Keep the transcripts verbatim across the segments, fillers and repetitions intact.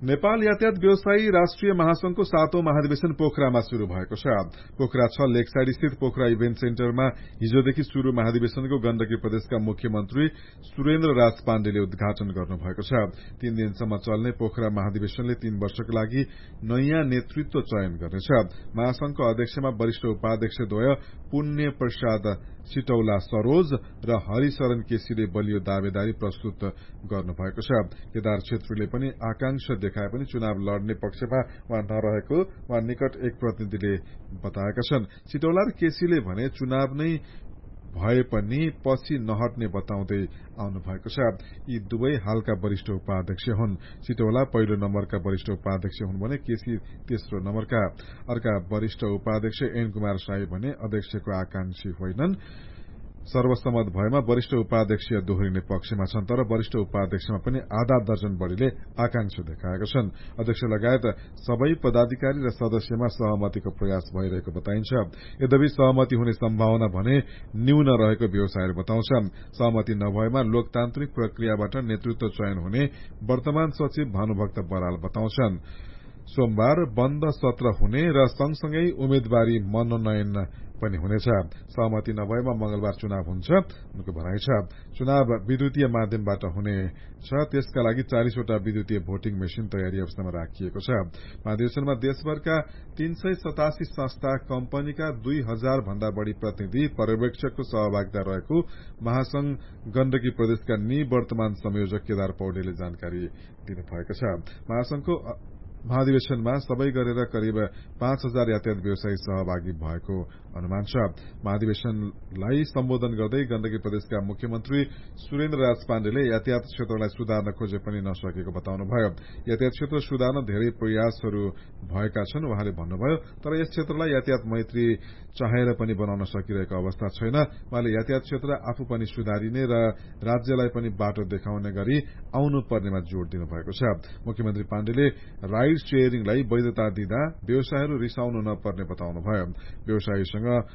नेपाल यातायात व्यवसायी राष्ट्रिय महासंघको सातौं महाधिवेशन पोखरामा शुरू भएको छ। पोखरा छ लेकसाइड स्थित पोखरा इभेन्ट सेन्टरमा हिजोदेखि शुरू महाधिवेशनको गण्डकी प्रदेशका मुख्यमन्त्री सुरेन्द्र राज पाण्डेले उद्घाटन गर्नुभएको छ। तीन दिनसम्म चल्ने पोखरा महाधिवेशनले तीन वर्षका लागि नयाँ नेतृत्व चयन गर्नेछ। महासंघको अध्यक्षमा वरिष्ठ उपाध्यक्षद्वय पुण्य प्रसाद सिटौला सरोज र हरिशरण केसीले बलियो दावेदारी प्रस्तुत गर्नुभएको छ। केदार छेत्रीले पनि आकांक्षा देखाए पनि चुनाव लड्ने पक्षमा वहाँ नरहेको वहाँ निकट एक प्रतिनिधिले बताएका छन्। सिटौला र केसीले भने चुनाव नै भए पनि पछि नहट्ने बताउँदै आउनु भएको छ। यी दुवै हालका वरिष्ठ उपाध्यक्ष हुन्। सिटौला पहिलो नम्बरका वरिष्ठ उपाध्यक्ष हुन् भने केसी तेस्रो नम्बरका। अर्का वरिष्ठ उपाध्यक्ष एन कुमार साई भने अध्यक्षको आकांक्षी होइनन्। सर्वसम्मत भएमा वरिष्ठ उपाध्यक्षीय दोहोरिने पक्षमा छन्, तर वरिष्ठ उपाध्यक्षमा पनि आधा दर्जन बढ़ीले आकांक्षा देखाएका छन्। अध्यक्ष लगायत सबै पदाधिकारी र सदस्यमा सहमतिको प्रयास भइरहेको बताइन्छ। यद्यपि सहमति हुने सम्भावना भने न्यून रहेको व्यवसायीहरू बताउँछन्। सहमति नभएमा लोकतान्त्रिक प्रक्रियाबाट नेतृत्व चयन हुने वर्तमान सचिव भानुभक्त बराल बताउँछन्। सोमबार बन्द सत्र हुने र सँगसँगै उम्मेद्वारी मनोनयन पनि हुनेछ। सहमति नभएमा मंगलबार चुनाव हुन्छ उनको भनाइ छ। चुनाव विद्युतीय माध्यमबाट हुनेछ। त्यसका लागि चालिसवटा विद्युतीय भोटिङ मेसिन तयारी अवस्थामा राखिएको छ। महाधिवेशनमा देशभरका तीन सय सतासी संस्था कम्पनीका दुई हजार भन्दा बढ़ी प्रतिनिधि पर्यवेक्षकको सहभागिता रहेको महासंघ गण्डकी प्रदेशका निवर्तमान संयोजक केदार पौडेलले जानकारी दिनुभएको छ। महासंघको महाधिवेशनमा सबै गरेर करिब पाँच हजार यातायात व्यवसायी सहभागी भएको अनुमान छ। महाधिवेशनलाई सम्बोधन गर्दै गण्डकी प्रदेशका मुख्यमन्त्री सुरेन्द्र राज पाण्डेले यातायात क्षेत्रलाई सुधार्न खोजे पनि नसकेको बताउनुभयो। यातायात क्षेत्र सुधार्न धेरै प्रयासहरू भएका छन् उहाँले भन्नुभयो, तर यस क्षेत्रलाई यातायात मैत्री चाहेर पनि बनाउन सकिरहेको अवस्था छैन। उहाँले यातायात क्षेत्र आफू पनि सुधारिने र राज्यलाई पनि बाटो देखाउने गरी आउनु पर्नेमा जोड़ दिनुभएको छ। मुख्यमन्त्री पाण्डेले राइड शेयरिङलाई वैधता दिँदा व्यवसायहरू रिसाउनु नपर्ने बताउनुभयो। व्यवसायीसँग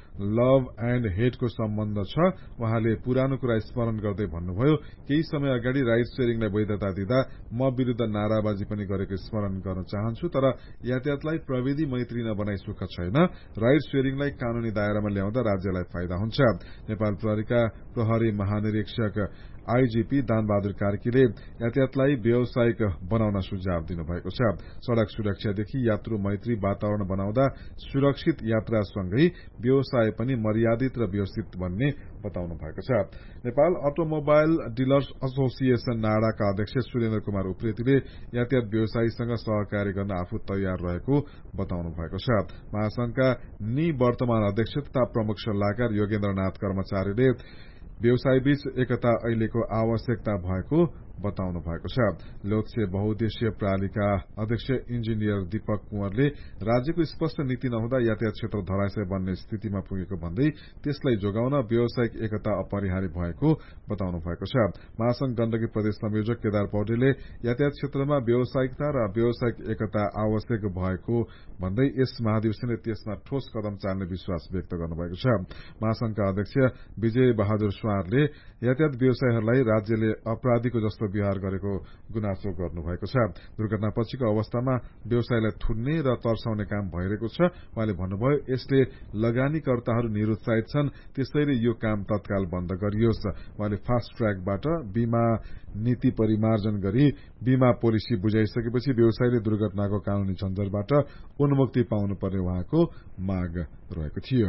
लभ एण्ड हेटको सम्बन्ध छ। उहाँले पुरानो कुरा स्मरण गर्दै भन्नुभयो, केही समय अगाडि राइड शेयरिङलाई वैधता दिँदा म विरूद्ध नाराबाजी पनि गरेको स्मरण गर्न चाहन्छु, तर यातायातलाई प्रविधि मैत्री नबनाई सुख छैन। राइड शेयरिङलाई कानूनी दायरामा ल्याउँदा राज्यलाई फाइदा हुन्छ। नेपाल प्रहरीका प्रहरी महानिरीक्षक आईजीपी दानबहादुर कार्कीले यातायातलाई व्यावसायिक बनाउन सुझाव दिनुभएको छ। सड़क सुरक्षादेखि यात्रु मैत्री वातावरण बनाउँदा सुरक्षित यात्रासँगै व्यवसाय पनि मर्यादित र व्यवस्थित बन्ने बताउनु भएको छ। नेपाल अटोमोबाइल डीलर्स एसोसिएशन नाडाका अध्यक्ष सुरेन्द्र कुमार उप्रेतीले यातायात व्यवसायीसँग सहकार्य गर्न आफू तयार रहेको बताउनु भएको छ। महासंघका निवर्तमान अध्यक्ष तथा प्रमुख सल्लाहकार योगेन्द्रनाथ कर्मचारीले व्यवसायबीच एकता अहिलेको आवश्यकता भएको बताउनु भएको छ। लोकसे बहुद्देश्य प्रणालीका अध्यक्ष इन्जिनियर दीपक कुँवरले राज्यको स्पष्ट नीति नहुँदा यातायात क्षेत्र धराशय बन्ने स्थितिमा पुगेको भन्दै त्यसलाई जोगाउन व्यावसायिक एकता अपरिहार्य भएको बताउनु भएको छ। महासंघ गण्डकी प्रदेश संयोजक केदार पौडेलले यातायात क्षेत्रमा व्यावसायिकता र व्यावसायिक एकता आवश्यक भएको भन्दै यस महाधिवेशनले त्यसमा ठोस कदम चाल्ने विश्वास व्यक्त गर्नुभएको छ। महासंघका अध्यक्ष विजय बहादुर स्वारले यातायात व्यवसायीहरूलाई राज्यले अपराधीको जस्तो व्यवहार गरेको गुनासो गर्नुभएको छ। दुर्घटनापछिको अवस्थामा व्यवसायलाई थुन्ने र तर्साउने काम भइरहेको छ। उहाँले भन्नुभयो, यसले लगानीकर्ताहरू निरुत्साहित छन्, त्यसैले यो काम तत्काल बन्द गरियोस्। उहाँले फास्ट ट्र्याकबाट बीमा नीति परिमार्जन गरी बीमा पोलिसी बुझाइसकेपछि व्यवसायीले दुर्घटनाको कानूनी झन्झटबाट उन्मुक्ति पाउनुपर्ने उहाँको माग रहेको थियो।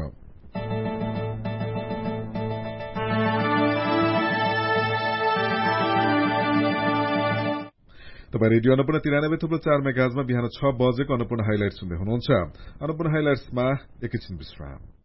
तपाईँ रेडियो अन्नपूर्ण तिरानब्बे थुप्रो चार मेगाहर्जमा बिहान छ बजेको अन्नपूर्ण हाइलाइट सुन्दै हुनुहुन्छ। अन्नपूर्ण हाइलाइट्समा एकैछिन विश्राम।